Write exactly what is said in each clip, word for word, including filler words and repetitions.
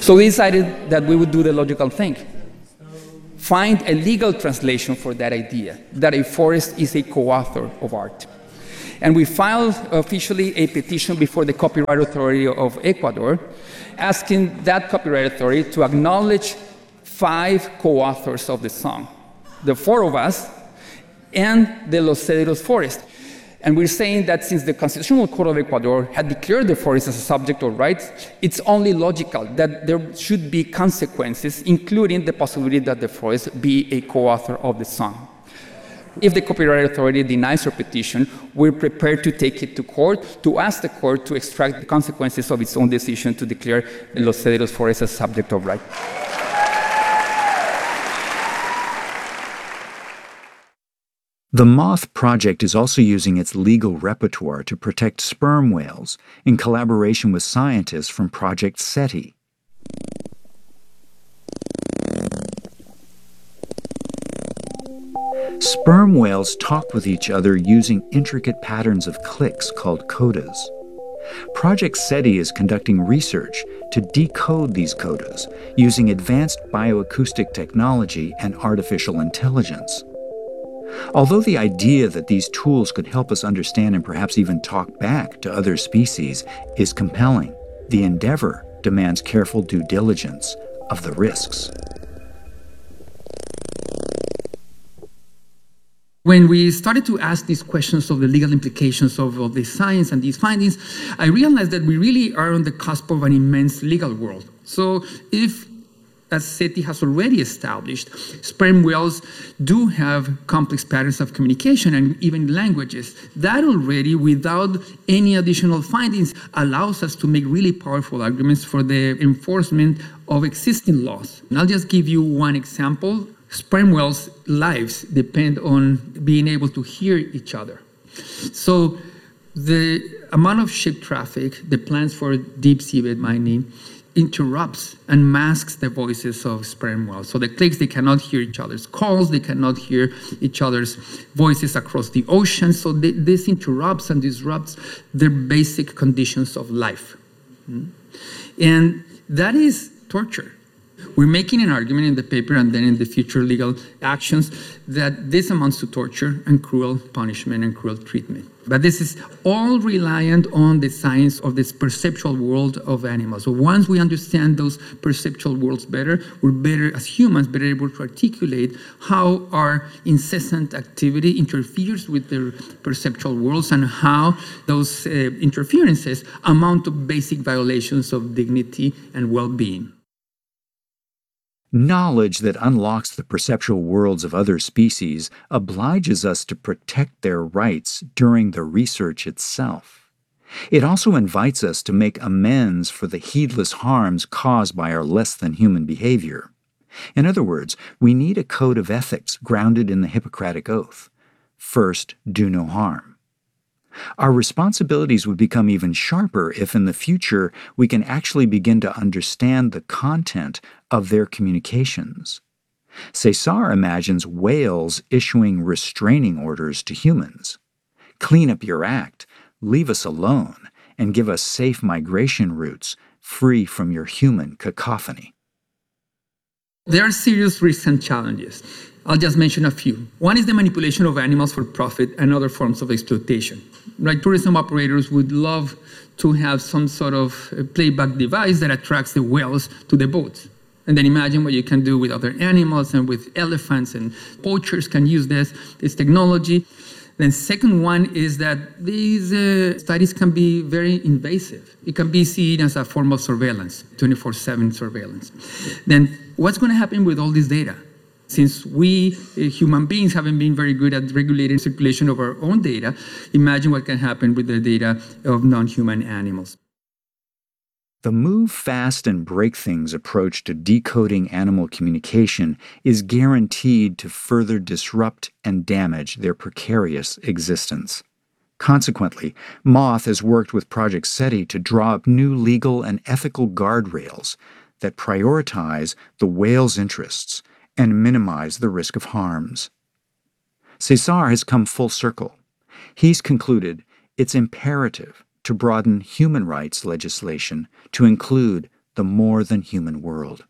So we decided that we would do the logical thing. Find a legal translation for that idea, that a forest is a co-author of art. And we filed officially a petition before the Copyright Authority of Ecuador, asking that copyright authority to acknowledge five co-authors of the song, the four of us, and the Los Cedros Forest. And we're saying that since the Constitutional Court of Ecuador had declared the forest as a subject of rights, it's only logical that there should be consequences, including the possibility that the forest be a co-author of the song. If the Copyright Authority denies our petition, we're prepared to take it to court, to ask the court to extract the consequences of its own decision to declare Los Cedros Forest as a subject of right. The Moth Project is also using its legal repertoire to protect sperm whales in collaboration with scientists from Project SETI. Sperm whales talk with each other using intricate patterns of clicks called codas. Project SETI is conducting research to decode these codas using advanced bioacoustic technology and artificial intelligence. Although the idea that these tools could help us understand and perhaps even talk back to other species is compelling, the endeavor demands careful due diligence of the risks. When we started to ask these questions of the legal implications of, of this science and these findings, I realized that we really are on the cusp of an immense legal world. So if, as SETI has already established, sperm whales do have complex patterns of communication and even languages, that already, without any additional findings, allows us to make really powerful arguments for the enforcement of existing laws. And I'll just give you one example. Sperm whales' lives depend on being able to hear each other. So the amount of ship traffic, the plans for deep seabed mining, interrupts and masks the voices of sperm whales. So the clicks, they cannot hear each other's calls, they cannot hear each other's voices across the ocean. So they, this interrupts and disrupts their basic conditions of life. And that is torture. We're making an argument in the paper and then in the future legal actions that this amounts to torture and cruel punishment and cruel treatment. But this is all reliant on the science of this perceptual world of animals. So once we understand those perceptual worlds better, we're better, as humans, better able to articulate how our incessant activity interferes with their perceptual worlds and how those uh, interferences amount to basic violations of dignity and well-being. Knowledge that unlocks the perceptual worlds of other species obliges us to protect their rights during the research itself. It also invites us to make amends for the heedless harms caused by our less-than-human behavior. In other words, we need a code of ethics grounded in the Hippocratic Oath. First, do no harm. Our responsibilities would become even sharper if in the future we can actually begin to understand the content of their communications. Cesar imagines whales issuing restraining orders to humans. Clean up your act, leave us alone, and give us safe migration routes free from your human cacophony. There are serious risks and challenges. I'll just mention a few. One is the manipulation of animals for profit and other forms of exploitation. Like tourism operators would love to have some sort of playback device that attracts the whales to the boats. And then imagine what you can do with other animals and with elephants, and poachers can use this, this technology. Then second one is that these uh, studies can be very invasive. It can be seen as a form of surveillance, twenty-four seven surveillance. Then what's going to happen with all this data? Since we, uh, human beings, haven't been very good at regulating circulation of our own data, imagine what can happen with the data of non-human animals. The move fast and break things approach to decoding animal communication is guaranteed to further disrupt and damage their precarious existence. Consequently, Moth has worked with Project SETI to draw up new legal and ethical guardrails that prioritize the whale's interests and minimize the risk of harms. Cesar has come full circle. He's concluded it's imperative to broaden human rights legislation to include the more than human world.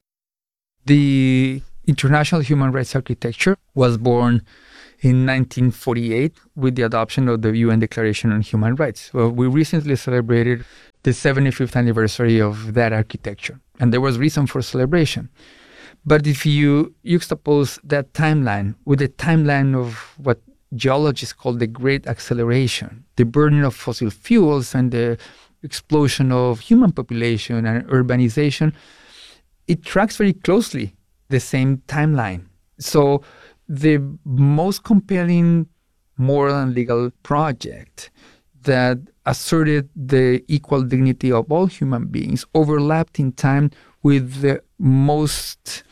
The International Human Rights Architecture was born in nineteen forty-eight with the adoption of the U N Declaration on Human Rights. Well, we recently celebrated the seventy-fifth anniversary of that architecture, and there was reason for celebration. But if you juxtapose that timeline with the timeline of what geologists call the Great Acceleration, the burning of fossil fuels and the explosion of human population and urbanization, it tracks very closely the same timeline. So the most compelling moral and legal project that asserted the equal dignity of all human beings overlapped in time with the most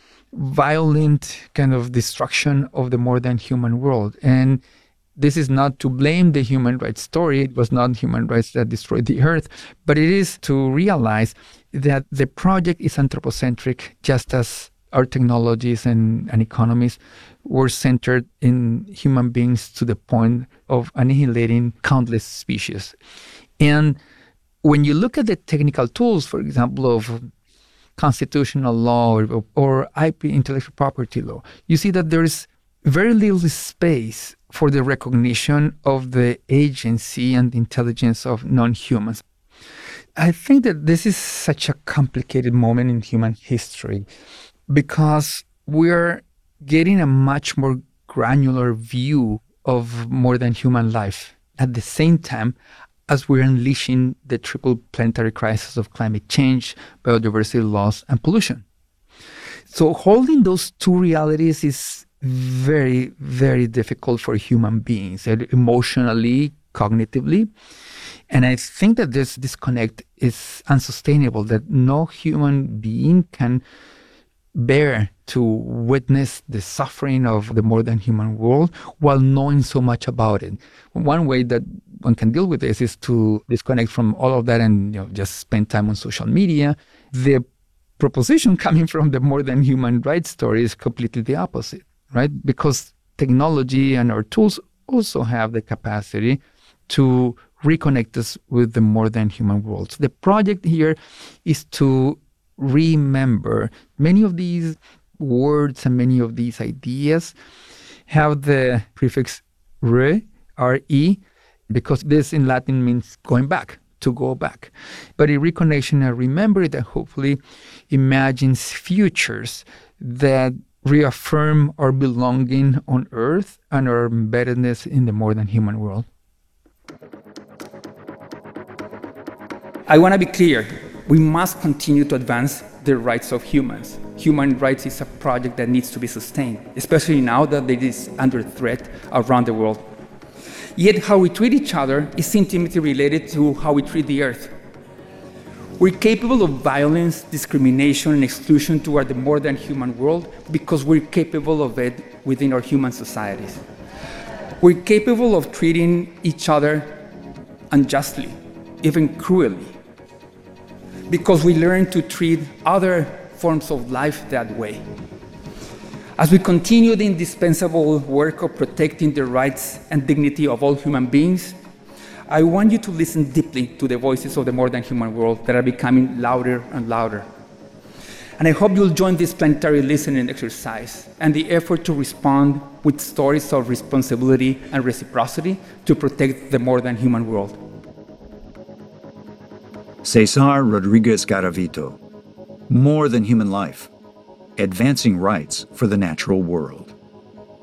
violent kind of destruction of the more than human world. And this is not to blame the human rights story. It was not human rights that destroyed the earth, but it is to realize that the project is anthropocentric, just as our technologies and, and economies were centered in human beings to the point of annihilating countless species. And when you look at the technical tools, for example, of constitutional law or, or I P, intellectual property law, you see that there is very little space for the recognition of the agency and intelligence of non-humans. I think that this is such a complicated moment in human history because we're getting a much more granular view of more than human life at the same time as we're unleashing the triple planetary crisis of climate change, biodiversity loss, and pollution. So holding those two realities is very, very difficult for human beings, emotionally, cognitively. And I think that this disconnect is unsustainable, that no human being can bear to witness the suffering of the more than human world while knowing so much about it. One way that one can deal with this is to disconnect from all of that and, you know, just spend time on social media. The proposition coming from the more than human rights story is completely the opposite, right? Because technology and our tools also have the capacity to reconnect us with the more than human world. So the project here is to remember many of these words and many of these ideas have the prefix re, R-E, because this in Latin means going back, to go back. But a reconnection and remember that hopefully imagines futures that reaffirm our belonging on Earth and our embeddedness in the more than human world. I want to be clear. We must continue to advance the rights of humans. Human rights is a project that needs to be sustained, especially now that it is under threat around the world. Yet how we treat each other is intimately related to how we treat the earth. We're capable of violence, discrimination, and exclusion toward the more than human world because we're capable of it within our human societies. We're capable of treating each other unjustly, even cruelly, because we learn to treat other forms of life that way. As we continue the indispensable work of protecting the rights and dignity of all human beings, I want you to listen deeply to the voices of the more than human world that are becoming louder and louder. And I hope you'll join this planetary listening exercise and the effort to respond with stories of responsibility and reciprocity to protect the more than human world. Cesar Rodriguez Garavito, More Than Human Life, Advancing Rights for the Natural World.